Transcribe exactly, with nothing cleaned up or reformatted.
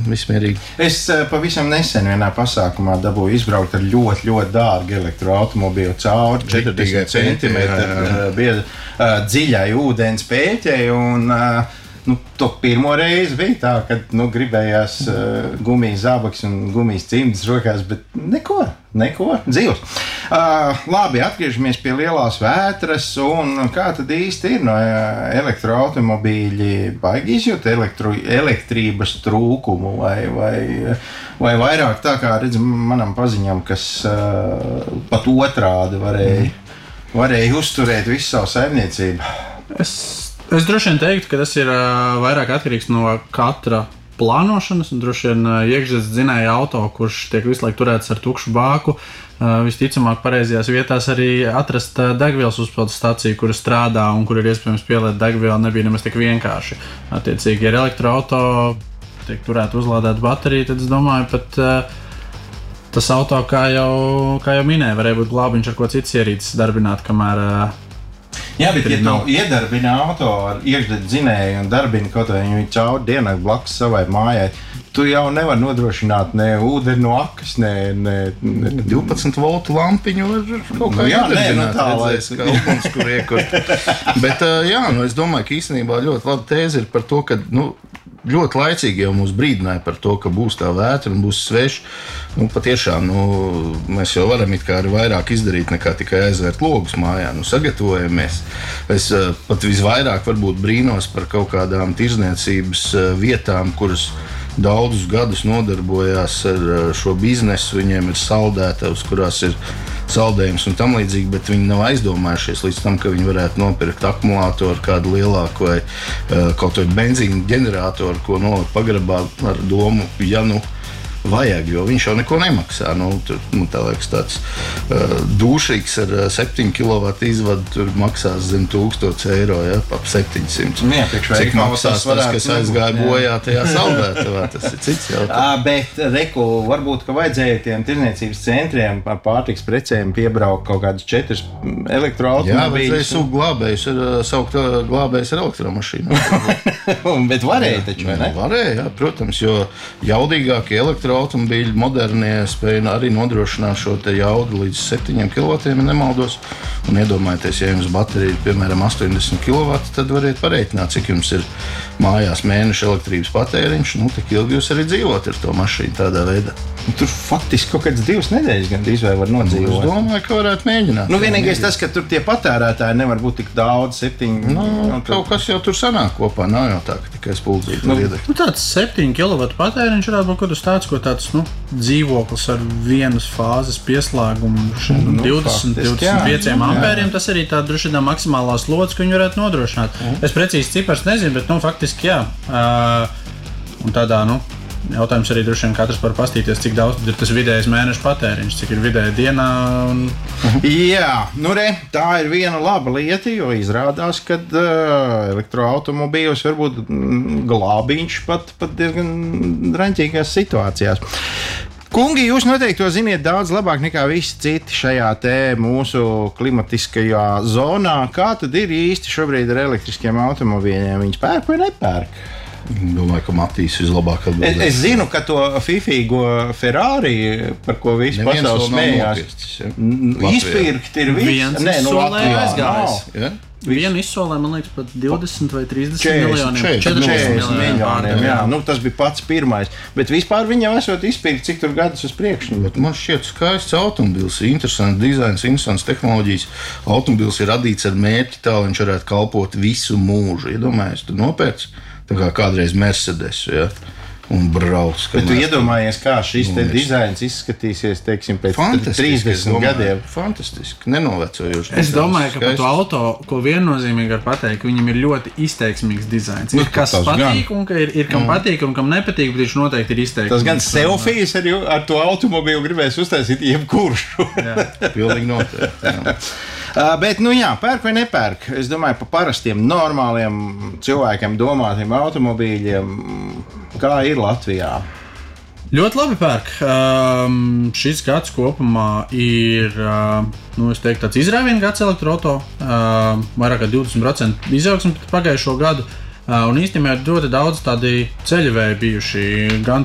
viss mierīgi. Es pavisam nesen vienā pasākumā dabūju izbraukt ar ļoti, ļoti dārgu elektroautomobīlu cauri četrdesmit centimetru bieza dziļai ūdens pēķei un nu, to pirmo reizi bija tā, ka nu, gribējās uh, gumijas zābaks un gumijas cimdas rokās, bet neko, neko, dzīvs. Uh, labi, atgriežamies pie lielās vētras, un kā tad īsti ir no uh, elektroautomobīļi baigi izjūt elektro, elektrības trūkumu, vai, vai, vai vairāk tā kā redzam manam paziņam, kas uh, pat otrādi varēja, varēja uzturēt visu savu saimniecību? Es Es droši vien teiktu, ka tas ir uh, vairāk atkarīgs no katra plānošanas, un droši vien uh, iekšzemes dzinēja auto, kurš tiek visu laiku turēts ar tukšu bāku. Uh, visticamāk, pareizajās vietās arī atrast uh, degvielas uzpildes staciju, kura strādā un kur ir iespējams pieliet degvielu, nebija nemaz tik vienkārši. Attiecīgi, ja ir elektroauto, tiek turēta uzlādēta baterija, tad es domāju, pat uh, tas auto, kā jau, kā jau minēja, varēja būt glābiņš ar ko cits ierīces darbināt, kamēr uh, Jā, bet, ja tu iedarbini auto ar iekšzemes dzinēju un darbini kaut vai viņu cauri dienai blakus savai mājai, tu jau nevar nodrošināt ne ūdeni no akas, ne, ne, ne divpadsmit voltu lampiņu var kaut kā nu, jā, iedarbināt, nē, nu tā, redzēs, kā uguns, kur iekurt. Bet, jā, nu, es domāju, ka īstenībā ļoti laba tēze ir par to, ka, nu, ļoti laicīgi jau mūs brīdināja par to, ka būs tā vētra un būs sveši. Nu, patiešām, nu, mēs jau varam it kā arī vairāk izdarīt nekā tikai aizvērt logus mājā. Nu, sagatavojamies. Es uh, pat visvairāk varbūt brīnos par kaut kādām tirzniecības uh, vietām, kuras daudzus gadus nodarbojās ar uh, šo biznesu. Viņiem ir saldētavas, kurās ir saldējums un tam līdzīgi, bet viņi nav aizdomājušies līdz tam, ka viņi varētu nopirkt akumulātoru kādu lielāku vai uh, kaut vai benzīnu ģeneratoru, ko nolikt pagrabā ar domu, ja nu vajag, jo viņš jau neko nemaksā. Nu, tur, nu, tā liekas tāds uh, dūšīgs ar uh, septiņu kilovatu izvadu, tur maksās zem tūkstoš eiro, ja, ap septiņsimt. Jā, cik maksās tas, kas aizgāja bojā tajā saldētavā, tas ir cits jautājums. Bet, Reku, varbūt, ka vajadzēja tiem tirniecības centriem par pārtiks precēm piebraukt kaut kādus četrus elektroautomobīļus. Jā, vajadzēja sūkt glābējus, ar, saukt glābējus ar elektromašīnu. Bet varēja taču, vai ne? Varēja, jā, protams, jo jaudīgākie elektroautomobīļi automobīļi modernie spēja arī nodrošināt šo te jaudu līdz septiņiem kilovatiem, ja nemaldos. Un iedomājieties, ja jums baterija ir piemēram astoņdesmit kilovati, tad variet pareiķināt, cik jums ir mājās mēneša elektrības patēriņš, nu tik ilgi jūs arī dzīvot ar to mašīnu tādā veidā. Tur faktiski kaut kāds divas nedēļas gandrīz vai var nodzīvot. Es domāju, ka varētu mēģināt. Nu, vienīgais tas, ka tur tie patērētāji nevar būt tik daudz, septiņi. Nu, nu kaut kas jau tur sanāk kopā, nav jau tā, ka tikai spuldzīgi. Nu, nu, tāds septiņu kilovatu patēriņš varētu būt kaut kas tāds, ko tāds, nu, dzīvoklis ar vienas fāzes pieslēgumu nu, divdesmit līdz divdesmit pieciem ampēriem, tas arī tā droši vien maksimālā slodze, ko viņi varētu nodrošināt. Mm. Es precīzi cipars nezinu, bet, nu, faktiski, jā. Uh, un tādā, nu, jautājums arī droši vien katrs var pastīties, cik daudz ir tas vidējais mēneša patēriņš, cik ir vidēji dienā. Un... Uh-huh. Jā, nu re, tā ir viena laba lieta, jo izrādās, ka uh, elektroautomobīļos var būt glābiņš pat, pat diezgan draņķīgās situācijās. Kungi, jūs noteikti to ziniet daudz labāk nekā visi citi šajā te mūsu klimatiskajā zonā. Kā tad ir īsti šobrīd ar elektriskiem automobīļiem? Viņus pērk vai nepērk? Domāju, ka Matīs vislabāk atbildēs. Es, es zinu, ka to fifīgo Ferrari, par ko visi pasauli smējās, ja? izpirkt ir viss. Viens Nē, nu, izsolē aizgājis. Ja? Vienu izsolē, man liekas, pat divdesmit vai trīsdesmit miljoniem. četrdesmit miljoniem, jā. Nu, tas bija pats pirmais. Bet vispār viņam esot izpirkt, cik tur gadus uz priekšu. Bet man šķiet skaists automobils, interesants dizains, interesants tehnoloģijas. Automobils ir radīts ar mērķi tā, lai viņš varētu kalpot visu mūžu. Iedomājies, tu nopērci tā kā kādreiz Mercedes, ja? Un brauc. Bet tu iedomājies, kā šis te dizains izskatīsies, teiksim, pēc trīsdesmit gadiem. Fantastiski, nenovecojoši. Es domāju, ka par to auto, ko viennozīmīgi var pateikt, ka viņam ir ļoti izteiksmīgs dizains. Ir kas patīk un ka ir, ir kam patīk un kam nepatīk, bet viņš noteikti ir izteiksmīgs. Tas gan selfijas ar, ar to automobīlu gribēs uztaisīt jebkuršu. Jā, pilnīgi noteikti. Jā. Uh, bet, nu jā, pērk vai nepērk. Es domāju, par parastiem, normāliem cilvēkiem domātiem automobīļiem, kā ir Latvijā. Ļoti labi pērk. Um, šis gads kopumā ir, uh, nu, es teiktu, tāds izrāviena gads elektroauto. Uh, vairāk kā divdesmit procenti izaugsme pagājušo gadu. Uh, un īstenībā ir ļoti daudz tādi ceļavēji bijuši gan